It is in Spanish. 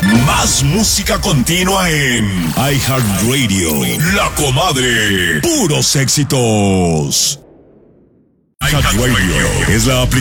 Más música continua en iHeartRadio. La Comadre. Puros éxitos. iHeartRadio es la aplicación